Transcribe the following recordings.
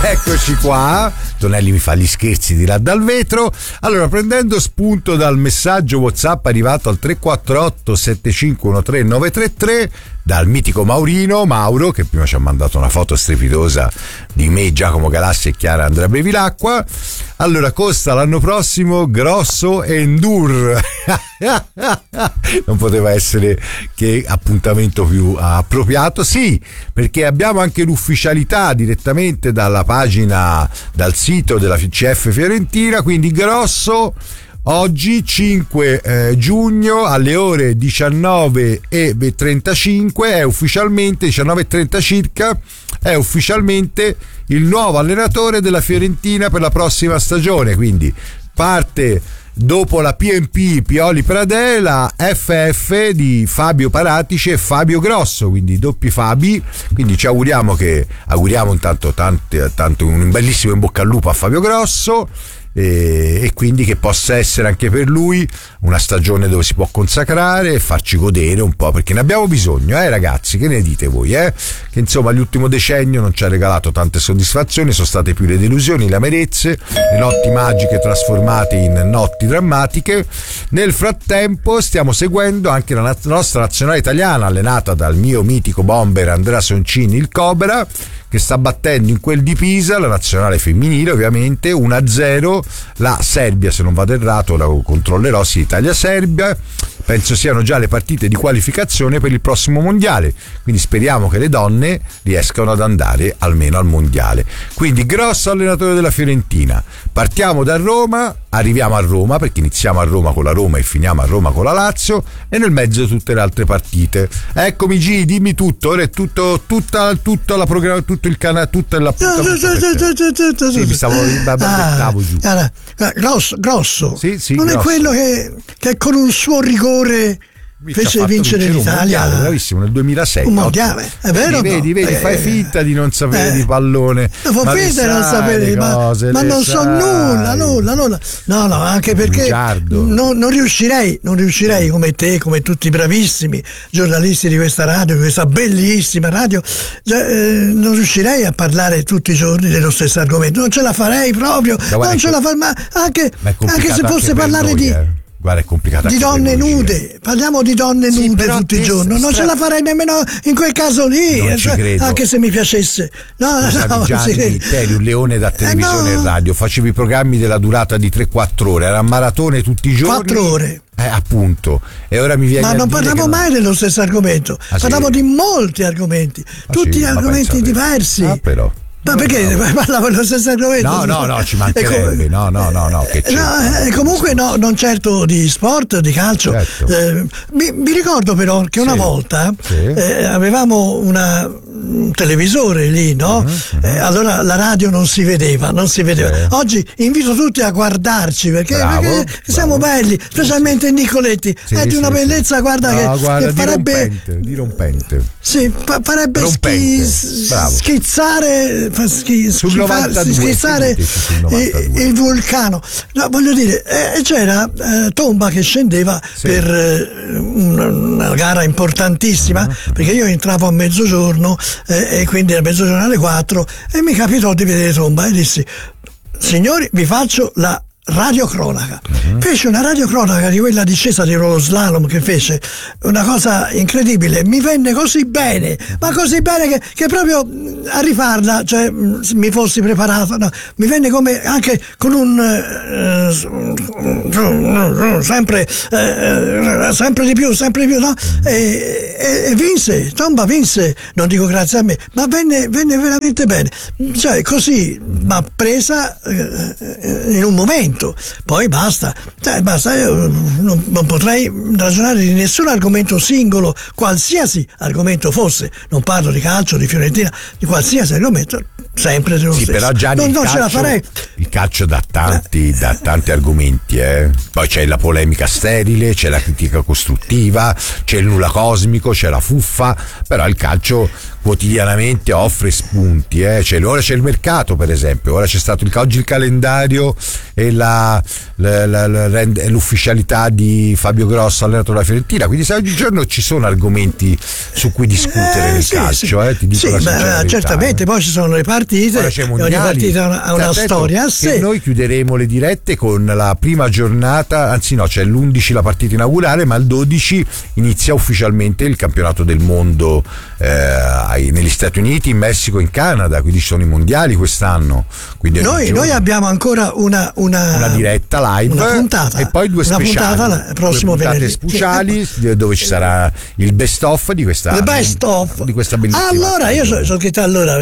Eccoci qua. Tonelli mi fa gli scherzi di là dal vetro. Allora, prendendo spunto dal messaggio WhatsApp arrivato al 348 7513 933 dal mitico Mauro, che prima ci ha mandato una foto strepitosa di me, Giacomo Galassi e Chiara Andrea Bevilacqua. Allora, costa l'anno prossimo Grosso Endur. Non poteva essere che appuntamento più appropriato. Sì, perché abbiamo anche l'ufficialità direttamente dalla pagina, dal sito della FCF Fiorentina, quindi Grosso oggi 5 giugno alle ore 19:35 è ufficialmente 19:30 circa, è ufficialmente il nuovo allenatore della Fiorentina per la prossima stagione, quindi parte dopo la PNP Pioli Pradè, la FF di Fabio Paratici e Fabio Grosso, quindi doppi Fabi. Quindi ci auguriamo intanto tanto un bellissimo in bocca al lupo a Fabio Grosso, e quindi che possa essere anche per lui una stagione dove si può consacrare e farci godere un po', perché ne abbiamo bisogno, ragazzi, che ne dite voi? Che insomma l'ultimo decennio non ci ha regalato tante soddisfazioni, sono state più le delusioni, le amarezze, le notti magiche trasformate in notti drammatiche. Nel frattempo stiamo seguendo anche la nostra nazionale italiana, allenata dal mio mitico bomber Andrea Soncini, il Cobra, che sta battendo in quel di Pisa, la nazionale femminile ovviamente, 1-0 la Serbia, se non vado errato, la controllerò, sì, Italia-Serbia. Penso siano già le partite di qualificazione per il prossimo mondiale, quindi speriamo che le donne riescano ad andare almeno al mondiale. Quindi grosso allenatore della Fiorentina. Partiamo da Roma, arriviamo a Roma, perché iniziamo a Roma con la Roma e finiamo a Roma con la Lazio, e nel mezzo tutte le altre partite. Eccomi G, dimmi tutto, ora è tutta la programma, tutto il canale, tutta la sì, mi stavo giù. Grosso. Sì, non grosso. È quello che con un suo rigore fece vincere l'Italia, bravissimo, nel 2006 un mondiale, è vero? Vedi, fai finta di non sapere di pallone, ma finta di non sapere, ma non so nulla, no, anche perché non riuscirei come te, come tutti i bravissimi giornalisti di questa radio, di questa bellissima radio, non riuscirei a parlare tutti i giorni dello stesso argomento, non ce la farei proprio, non ce la farei, ma anche se fosse parlare di guarda, è complicato di donne nude, parliamo di donne nude tutti i giorni, non ce la farei nemmeno in quel caso lì, anche se mi piacesse. Gianni, te eri un leone da televisione e radio, facevi programmi della durata di 3-4 ore, era maratone tutti i giorni, 4 ore. Appunto, e ora mi viene ma non parliamo mai dello stesso argomento, parliamo di molti argomenti, tutti argomenti diversi. Però ma perché parlavo dello stesso argomento? No, ci mancherebbe. No, che comunque no, non certo di sport, di calcio. Certo. Mi ricordo però che una volta avevamo un televisore lì, no? Allora la radio non si vedeva. Oggi invito tutti a guardarci perché siamo belli, specialmente Nicoletti, è di una bellezza, guarda, che farebbe dirompente. Sì, farebbe schizzare il vulcano. No, voglio dire, c'era Tomba che scendeva per una gara importantissima, perché io entravo a mezzogiorno e quindi a mezzogiorno alle 4, e mi capitò di vedere Tomba e dissi: signori, vi faccio la radiocronaca. Fece una radiocronaca di quella discesa di Rolo Slalom, che fece una cosa incredibile, mi venne così bene, ma così bene che proprio a rifarla, cioè mi fossi preparato, no, mi venne come anche con un sempre di più, no? E vinse, Tomba vinse, non dico grazie a me, ma venne veramente bene, cioè così m'ha presa in un momento. Poi basta, io non potrei ragionare di nessun argomento singolo, qualsiasi argomento fosse, non parlo di calcio, di Fiorentina, di qualsiasi argomento, sempre dello stesso. Però Gianni, non ce la farei. Il calcio dà tanti argomenti, poi c'è la polemica sterile, c'è la critica costruttiva, c'è il nulla cosmico, c'è la fuffa, però il calcio quotidianamente offre spunti, ora c'è il mercato, per esempio, ora c'è stato oggi il calendario e l'ufficialità di Fabio Grosso, allenatore della Fiorentina, quindi oggigiorno ci sono argomenti su cui discutere nel calcio, ti dico la sincera verità, certamente, poi ci sono le parti partite, ogni partita ha una storia a sé. Noi chiuderemo le dirette con la prima giornata, anzi no, c'è l'11 la partita inaugurale, ma il 12 inizia ufficialmente il campionato del mondo negli Stati Uniti, in Messico, in Canada, quindi ci sono i mondiali quest'anno. Quindi noi abbiamo ancora una diretta live, una puntata, e poi due speciali, prossimo venerdì, speciali dove ci sarà il best of di questa bellissima. Allora io so che allora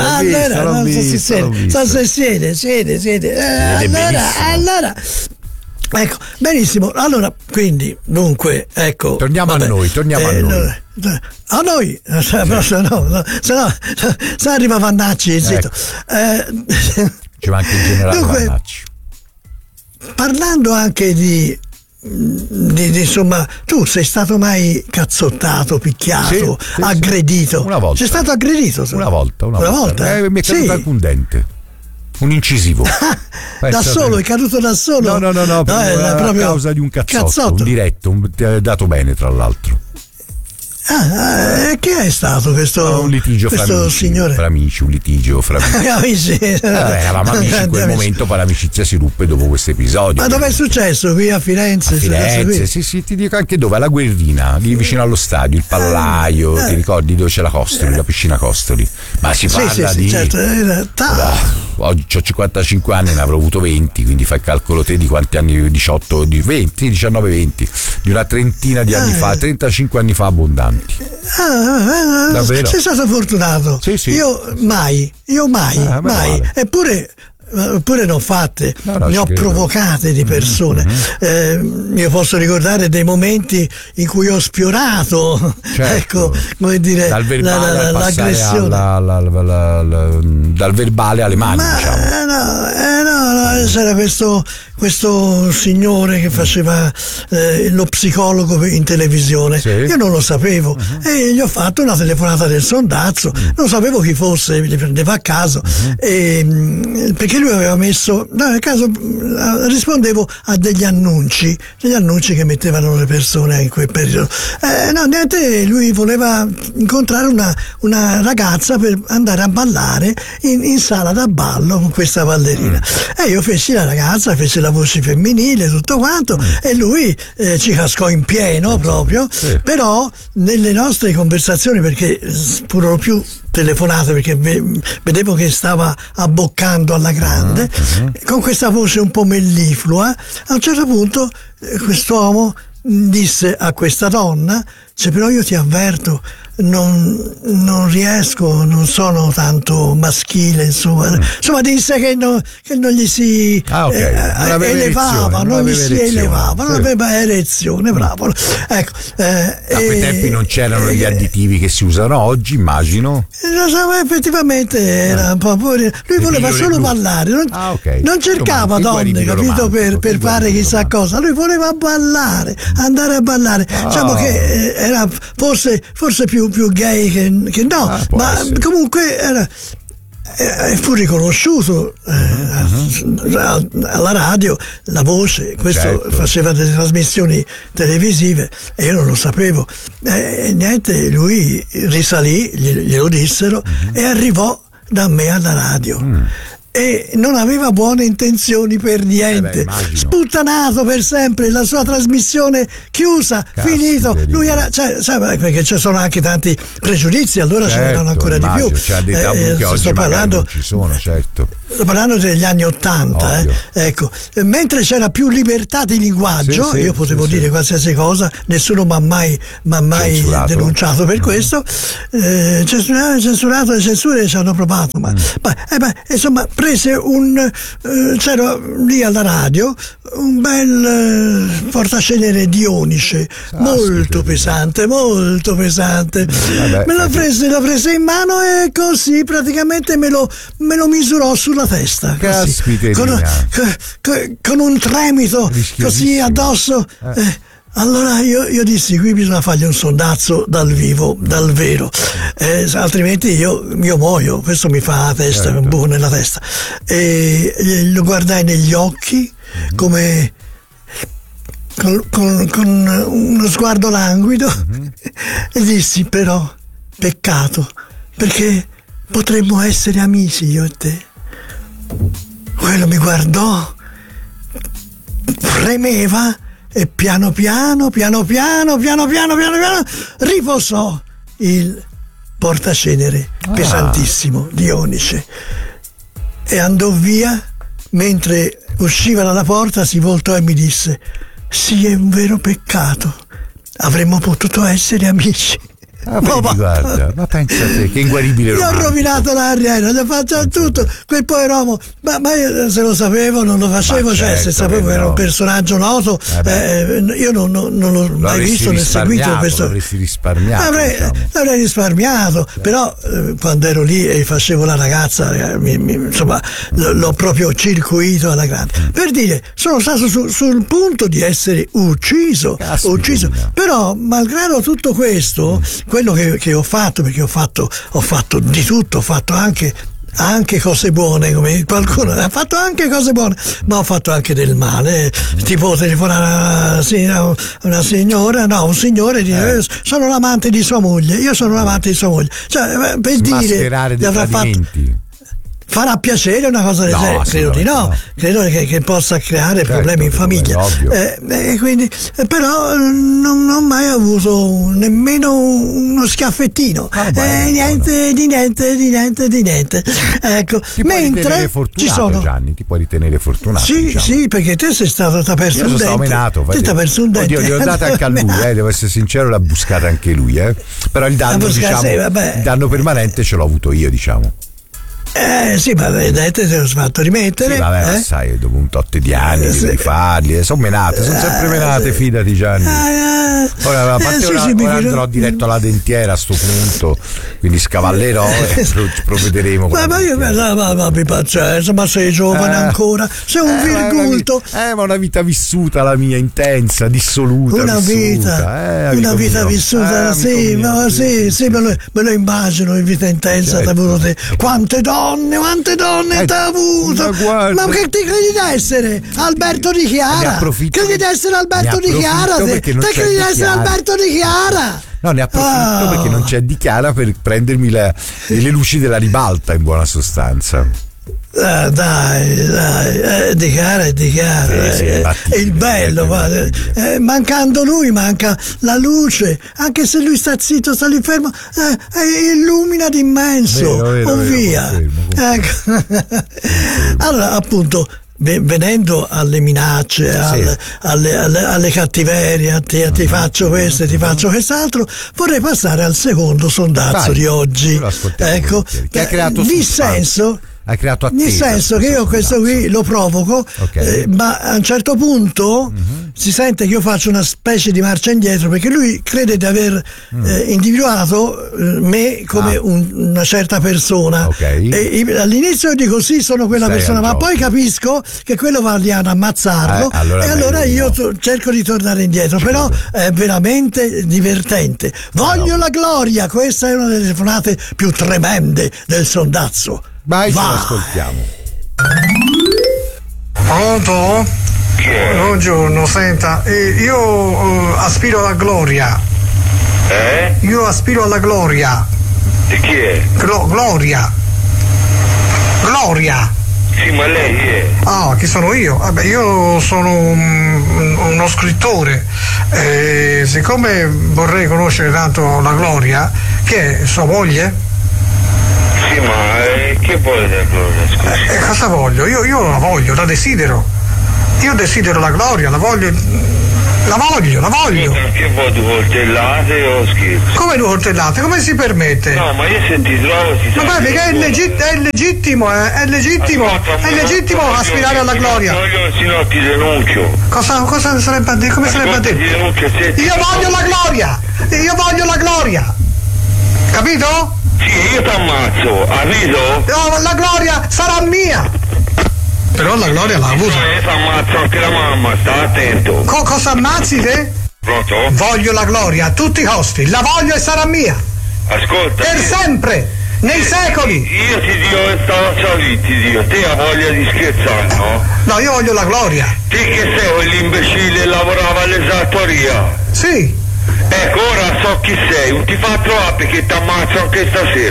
allora ecco, benissimo. Allora, quindi, dunque, ecco. Torniamo a noi. A noi, se no arriva Vannacci, zitto. Ci va anche il generale Vannacci. Parlando anche di insomma, tu sei stato mai cazzottato, picchiato, aggredito? Una volta. Sei stato aggredito? Una volta. Mi è caduto anche un dente. Un incisivo. Da solo, è caduto da solo? No, a causa di un cazzotto. Un diretto, dato bene tra l'altro. Che è stato questo? Un litigio signore? Fra amici, un litigio fra amici. Eravamo amici in quel momento, poi l'amicizia si ruppe dopo questo episodio. Ma dove è successo? Qui a Firenze? A Firenze, sì, ti dico anche dove, alla Guerrina, lì vicino allo stadio, il Pallaio, ti ricordi dove c'è la Costoli, la piscina Costoli? Ma si parla di... certo. Oggi ho 55 anni, ne avrò avuto 20, quindi fai il calcolo te di quanti anni, 18, 20, 19, 20, di una trentina di anni fa, 35 anni fa abbondanti. Davvero? Sei stato fortunato. Sì. Io mai. Vale. Eppure ne ho fatte, ne ho provocate di persone. Io posso ricordare dei momenti in cui ho sfiorato, ecco, come dire, dal verbale l'aggressione dal verbale alle mani, diciamo. No, c'era questo signore che faceva lo psicologo in televisione. Io non lo sapevo e gli ho fatto una telefonata del sondazzo, non sapevo chi fosse, li prendeva a caso, perché lui aveva messo, nel caso rispondevo a degli annunci che mettevano le persone in quel periodo. Niente, lui voleva incontrare una ragazza per andare a ballare in sala da ballo con questa ballerina. E io feci la ragazza, fece la voce femminile, tutto quanto, e lui ci cascò in pieno proprio, però nelle nostre conversazioni, perché furono più telefonate, perché vedevo che stava abboccando alla grande, con questa voce un po' melliflua, a un certo punto quest'uomo disse a questa donna, però io ti avverto, non riesco, non sono tanto maschile, insomma disse che non gli si elevava, non gli si elevava, non aveva erezione, bravo. Ecco, a quei tempi non c'erano gli additivi che si usano oggi, immagino. Effettivamente era un po', lui voleva solo ballare, non cercava donne, capito, per fare chissà cosa, lui voleva ballare, andare a ballare, diciamo che era forse più gay che no, ma essere. Comunque fu riconosciuto alla radio, la voce, questo faceva delle trasmissioni televisive e io non lo sapevo, niente, lui risalì, glielo dissero, e arrivò da me alla radio. E non aveva buone intenzioni per niente, sputtanato per sempre, la sua trasmissione chiusa, finito. Lui era, perché ci sono anche tanti pregiudizi, allora ce n'erano ancora di più. Sto parlando, sto parlando degli anni '80, ecco. Mentre c'era più libertà di linguaggio, io potevo dire qualsiasi cosa, nessuno mi ha mai denunciato per questo. Censurato, le censure ci hanno provato, ma insomma prese c'era lì alla radio un bel portacenere di Onice, molto pesante. Me lo prese in mano e così praticamente me lo misurò sulla testa, così, con un tremito così addosso. Allora io dissi, qui bisogna fargli un sondazzo dal vivo, dal vero, altrimenti io muoio, questo mi fa la testa, un buco nella testa. E lo guardai negli occhi come con uno sguardo languido e dissi, però peccato, perché potremmo essere amici io e te. Quello mi guardò, fremeva e piano piano riposò il portacenere pesantissimo di onice e andò via. Mentre usciva dalla porta si voltò e mi disse: sì, è un vero peccato, avremmo potuto essere amici. Guarda, ma pensa a te, che inguaribile romantico. Gli ho rovinato l'aria, gli ho fatto tutto, quel poi uomo, ma io se lo sapevo non lo facevo, se sapevo che era un personaggio noto, io non l'ho mai visto né seguito questo. L'avresti risparmiato. L'avrei risparmiato, però quando ero lì e facevo la ragazza, insomma, l'ho proprio circuito alla grande. Per dire, sono stato sul punto di essere ucciso. Però malgrado tutto questo, quello che ho fatto, perché ho fatto di tutto, ho fatto anche cose buone, come qualcuno ha fatto anche cose buone, ma ho fatto anche del male, tipo telefonare a una signora, no, un signore dire sono l'amante di sua moglie, io sono l'amante di sua moglie, cioè per dire dei tradimenti. Farà piacere una cosa del genere? Credo di no. Credo che possa creare problemi in famiglia. Quindi, però non ho mai avuto nemmeno uno schiaffettino. Niente. Ecco. Mentre ci sono. Gianni, ti puoi ritenere fortunato. Sì, diciamo. Sì, perché te sei stato perso un dente. Io sono menato. Te sei perso un dente. Oddio, gli ho dato anche a lui, devo essere sincero, l'ha buscata anche lui, Però il danno, il danno permanente ce l'ho avuto io, diciamo. Sì, ma vedete, te l'ho fatto rimettere. Sì, vabbè, sai, dopo un tot di anni devi farli. Sono menate, sono sempre menate, fidati, Gianni. Ora, a parte ora andrò diretto alla dentiera a sto punto, quindi scavallerò e provvederemo. Ma pazienza, ma sei giovane ancora, sei un virgulto. Ma una vita vissuta la mia, intensa, dissoluta. Una vita vissuta, sì, me lo immagino, in vita intensa, certo. Quante donne t'ha avuto, ma che ti credi di essere? Alberto Di Chiara? Credi di essere Alberto Di Chiara? Te credi di essere Alberto Di Chiara? No, ne approfitto perché non c'è Di Chiara per prendermi le luci della ribalta, in buona sostanza. Dai, Di Chiara è Di Chiara, è il bello, mancando lui manca la luce, anche se lui sta zitto, sta lì fermo, illumina d'immenso, via. Ecco. Allora, appunto, venendo alle minacce, alle cattiverie, ti faccio questo e ti faccio quest'altro, vorrei passare al secondo sondazzo di oggi, ecco, che ha creato dissenso. Ha creato attesa, nel senso che io questo qui lo provoco, ma a un certo punto si sente che io faccio una specie di marcia indietro, perché lui crede di aver individuato me come una certa persona, e all'inizio dico sì, sono quella persona, ma poi capisco che quello va lì ad ammazzarlo, e allora io cerco di tornare indietro, però è veramente divertente. Voglio la gloria, questa è una delle telefonate più tremende del sondazzo. Vai, ce l'ascoltiamo. Pronto? Buongiorno, senta, io aspiro alla gloria. Io aspiro alla gloria. Di chi è? Gloria. Sì, ma lei è? Ah, chi sono io? Vabbè, io sono uno scrittore. Siccome vorrei conoscere tanto la gloria, che è sua moglie? Sì, ma che vuole la gloria, scusi? Cosa voglio? Io la voglio, la desidero. Io desidero la gloria, la voglio. Che vuoi, due coltellate o scherzo? Come due coltellate? Come si permette? No, ma io se ti trovo ma guarda che è legittimo aspirare alla gloria. Se no ti denuncio. Cosa sarebbe a dire? Come sarebbe a dire? Io voglio la gloria. Capito? Sì, io ti ammazzo, capito? No, la gloria sarà mia. Però la gloria l'ha avuta. Io ti ammazzo anche la mamma, sta attento. Cosa ammazzi te? Pronto? Voglio la gloria a tutti i costi, la voglio e sarà mia. Ascolta. Per sempre, nei secoli. Io ti dico che stavo ti te hai voglia di scherzare, no? No, io voglio la gloria. Te che sei quell'imbecille che lavorava all'esattoria? Sì. Ecco, ora so chi sei, non ti fa trovare perché ti ammazzo anche stasera.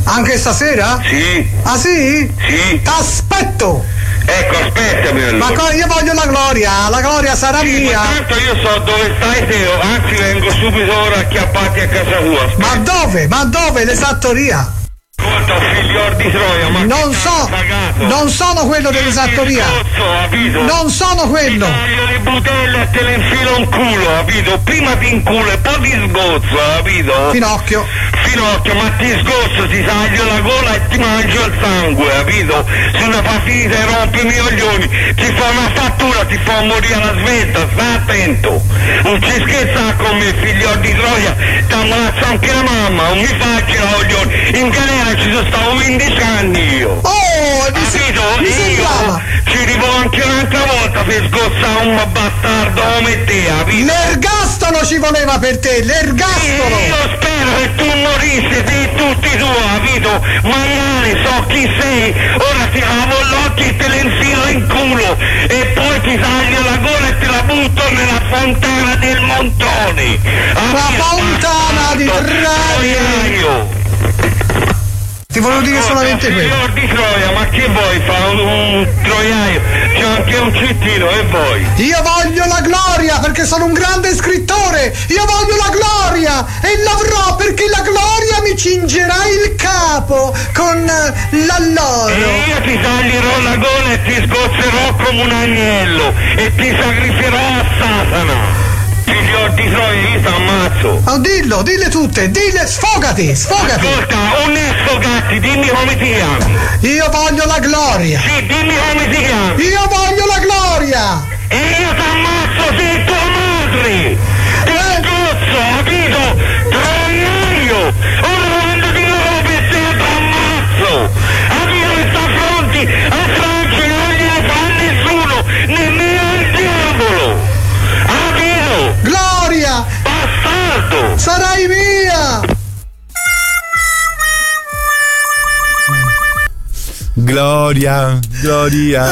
Anche stasera? Sì. Ah sì? Sì. T'aspetto! Ecco, aspettami allora. Ma io voglio la gloria sarà Sì, mia. ma tanto io so dove stai te, anzi vengo subito ora a chiapparti a casa tua. Aspetta. Ma dove? L'esattoria? Ascolta, figlior di Troia, ma non sono quello dell'esattoria. Non sono quello. Ti taglio le butelle e te le infilo in culo, capito? Prima ti inculo e poi ti sgozzo, capito? Finocchio, ma ti sgozzo, ti taglio la gola e ti mangio il sangue, capito? Se una fa finita e rompi i coglioni, ti fa una fattura, ti fa morire alla svelta, stai attento. Non ci scherza con me, figlior di Troia, ti ammazzo anche la mamma, non mi faccio la coglioni. In galera ci sono stato 15 anni io. Oh, mi sembrava. Ci arrivo anche un'altra volta per sgozzare un bastardo come te, capito? L'ergastolo ci voleva per te, l'ergastolo. Io spero che tu morissi di tutti tu, capito? Magari so chi sei, ora ti lavo l'occhio e te le infilo in culo e poi ti taglio la gola e te la butto nella fontana del Montone. La fontana di Trevi. Ti volevo dire solamente quello. Signor di Troia, ma che vuoi? Fa un troiaio, c'è anche un cittino, e voi? Io voglio la gloria perché sono un grande scrittore. Io voglio la gloria e l'avrò perché la gloria mi cingerà il capo con l'alloro. E io ti taglierò la gola e ti sgozzerò come un agnello e ti sacrificherò a Satana. Figlio di Troia, io ti ammazzo. Oh, dille tutte, sfogati. Ascolta, non è sfogati, dimmi come ti chiami. Io voglio la gloria. Sì, dimmi come ti chiami. Io voglio la gloria. E io ti ammazzo, sei tua madre. Ti scozzo, capito? Troiaio. Ora quando ti lavo per te ti ammazzo. Capito che sta pronti a Francia non gliene fa nessuno, nemmeno il diavolo. Gloria! Bastardo! Sarai mia! Gloria. Sto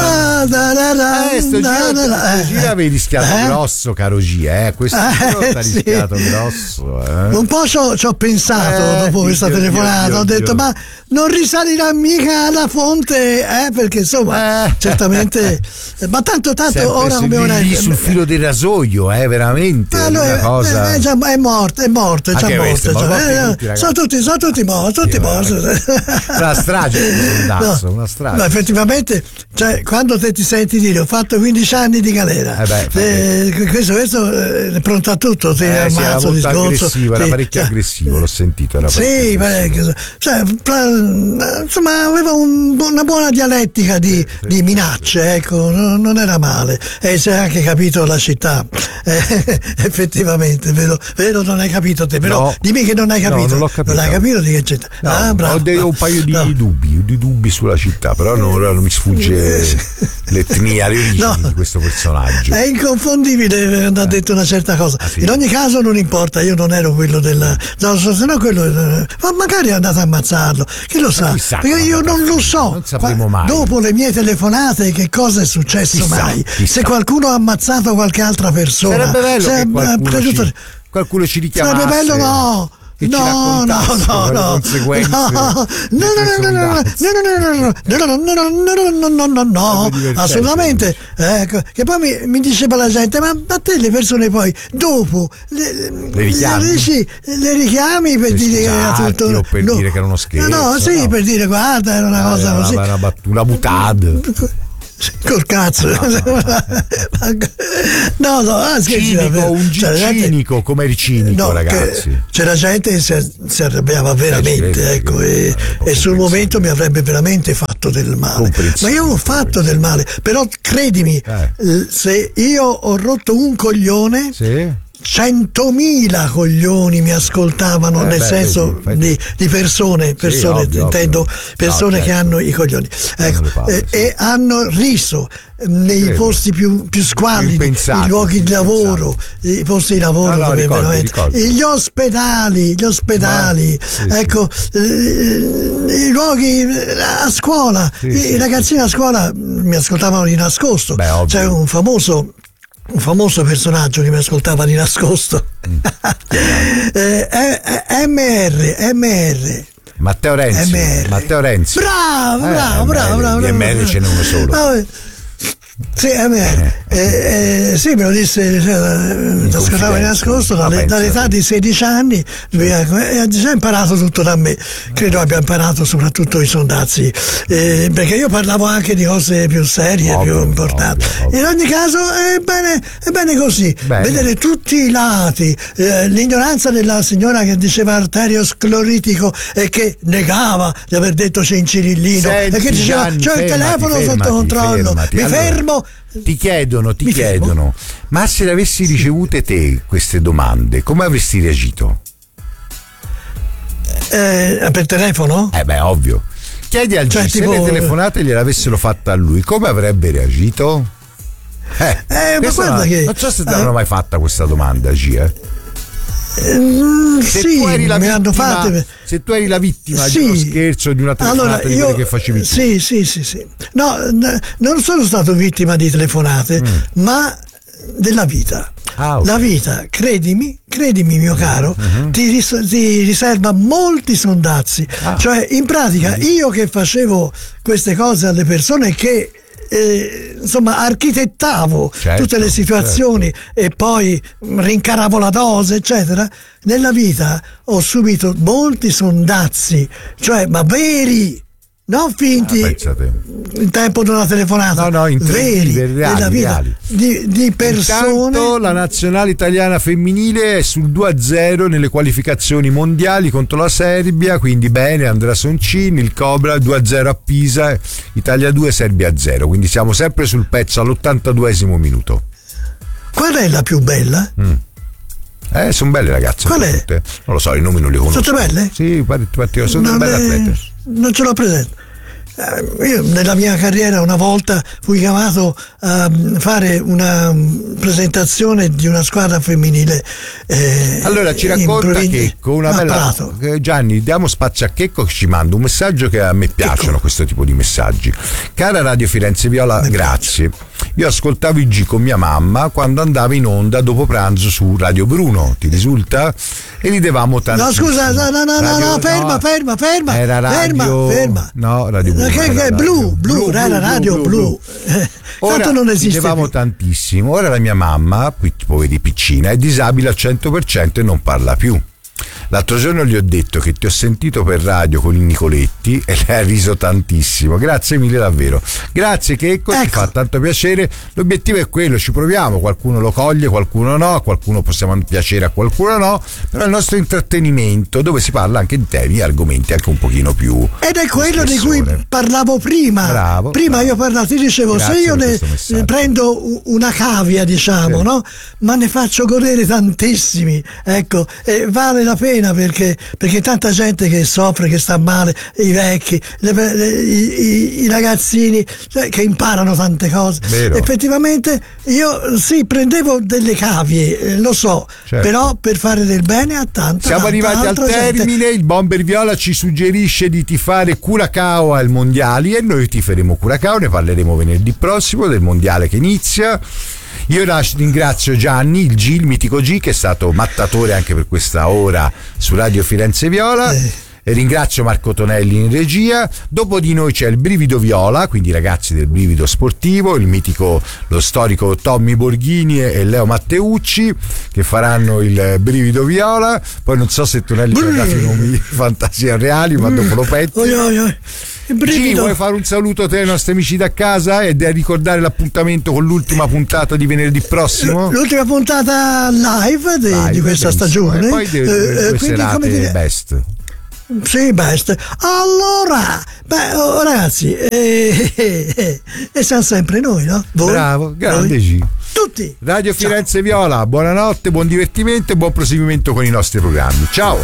giro avevi rischiato grosso, caro G, questo giro t'ha rischiato grosso. Un po' ci ho pensato dopo questa telefonata, ho detto ma non risalirà mica alla fonte, perché insomma certamente, ma tanto sempre ora come ora lì sul filo del rasoio, veramente una cosa. È morto, è già morto. Sono tutti morti. Una strage, una strage. Ma effettivamente, cioè, quando te ti senti dire ho fatto 15 anni di galera, questo è pronto a tutto, ti ammazzo, ti sgozzo. Era parecchio aggressivo, l'ho sentito. Sì, parecchio. Cioè, insomma, aveva una buona dialettica di minacce, ecco, non era male. E si è anche capito la città. Effettivamente, vero, non hai capito te, però dimmi che non hai capito. Non l'ho capito. Non hai capito di che città. Bravo. Ho un paio di dubbi sulla città, però non mi sfugge l'etnia, le origini di questo personaggio. È inconfondibile, ha detto una certa cosa. Sì. In ogni caso non importa, io non ero quello se no quello, ma magari è andato a ammazzarlo, chi lo sa? Perché io non lo so. Non sapremo mai. Dopo le mie telefonate che cosa è successo mai? Se qualcuno ha ammazzato qualche altra persona. Sarebbe bello che qualcuno ci richiamasse. Sarebbe bello, no. No, assolutamente. Che poi mi diceva la gente, ma a te le persone poi dopo le richiami per dire che era tutto, o per dire che era uno scherzo. Per dire guarda, era una cosa così, una butade. Col cazzo. Cinico, come eri cinico, ragazzi. C'era gente che si arrabbiava veramente, ecco, e sul momento mi avrebbe veramente fatto del male. Ma io ho fatto del male, però credimi, se io ho rotto un coglione, 100.000 coglioni mi ascoltavano, nel senso di persone, intendo persone che hanno i coglioni, ecco, e hanno riso nei posti più squallidi, i luoghi di lavoro, i posti di lavoro dove veramente gli ospedali, ecco, i luoghi a scuola, i ragazzini a scuola mi ascoltavano di nascosto. C'è un famoso personaggio che mi ascoltava di nascosto. MR Matteo Renzi. MR. Matteo Renzi. Bravo. Di MR ce n'è uno solo. Sì, sì, me lo disse, ascoltavo di nascosto dall'età di 16 anni, lui ha già imparato tutto da me, credo abbia imparato soprattutto i sondazzi, perché io parlavo anche di cose più serie, più importanti. In ogni caso è bene così, vedere tutti i lati, l'ignoranza della signora che diceva arterioscleritico e che negava di aver detto Cencirillino. Senti, e che diceva c'ho il telefono sotto controllo, mi fermo. Ti chiedono, ma se le avessi ricevute te queste domande, come avresti reagito? Per telefono? Ovvio. Chiedi al G, se le telefonate gliel'avessero fatta a lui, come avrebbe reagito? Ma guarda che non so se ti hanno mai fatta questa domanda, G, se sì, tu eri la me vittima, l'hanno fatte. Se tu eri la vittima di uno scherzo, di una telefonata di quelle che facevi tu. Sì. No, non sono stato vittima di telefonate, ma della vita. Okay. La vita, credimi mio caro, ti riserva molti sondazzi. Cioè, in pratica, io che facevo queste cose alle persone che insomma architettavo tutte le situazioni e poi rincaravo la dose eccetera, nella vita ho subito molti sondazzi, cioè ma veri, non finti, in tempo di una telefonata, veri, della vita, di persone. Intanto la nazionale italiana femminile è sul 2-0 nelle qualificazioni mondiali contro la Serbia, quindi bene, Andrea Soncini, il Cobra 2-0 a Pisa, Italia 2, Serbia 0, quindi siamo sempre sul pezzo all'82esimo minuto. Qual è la più bella? Sono belle ragazze. Qual è? Tutte. Non lo so, i nomi non li conosco. Sono belle? Sì, sono belle atlete. Non ce l'ho presente. Io nella mia carriera una volta fui chiamato a fare una presentazione di una squadra femminile. Allora ci racconta Checco una bella. Gianni, diamo spazio a Checco che ci manda un messaggio che a me piacciono, questo tipo di messaggi. Cara Radio Firenze Viola, grazie. Io ascoltavo i G con mia mamma quando andava in onda dopo pranzo su Radio Bruno, ti risulta? E ridevamo tanto. No, scusa, no, ferma. Era Radio. Ferma. No, Radio Bruno. Che è blu, era Radio Blu. Tanto non esiste. Ridevamo tantissimo. Ora la mia mamma, poveri piccina, è disabile al 100% e non parla più. L'altro giorno gli ho detto che ti ho sentito per radio con i Nicoletti e lei ha riso tantissimo. Grazie mille davvero. Grazie Checco, ci fa tanto piacere. L'obiettivo è quello, ci proviamo, qualcuno lo coglie, qualcuno no, a qualcuno possiamo piacere, a qualcuno no, però è il nostro intrattenimento dove si parla anche di temi e argomenti anche un pochino più. Ed è quello di cui parlavo prima. Bravo. Io parlavo, ti dicevo, grazie, se io ne prendo una cavia, diciamo, no? Ma ne faccio godere tantissimi, ecco, e vale la pena perché tanta gente che soffre, che sta male, i vecchi, i ragazzini, cioè, che imparano tante cose. Vero. Effettivamente io prendevo delle cavie, lo so, però per fare del bene a tanta. Siamo arrivati al termine, gente. Il Bomber Viola ci suggerisce di tifare Curacao al mondiali e noi tiferemo Curacao, ne parleremo venerdì prossimo del mondiale che inizia. Io ringrazio Gianni, il mitico G, che è stato mattatore anche per questa ora su Radio Firenze Viola. E ringrazio Marco Tonelli in regia. Dopo di noi c'è il Brivido Viola, quindi i ragazzi del Brivido Sportivo, lo storico Tommy Borghini e Leo Matteucci che faranno il Brivido Viola. Poi non so se Tonelli ci ha dato i nomi di fantasia reali, ma dopo lo petti. G, vuoi fare un saluto a te ai nostri amici da casa e da ricordare l'appuntamento con l'ultima puntata di venerdì prossimo? L'ultima puntata live di questa stagione. E poi due serate best. Sì, best. Allora, ragazzi, e siamo sempre noi, no? Voi? Bravo, grande G. Tutti. Radio Firenze Viola, buonanotte, buon divertimento e buon proseguimento con i nostri programmi. Ciao.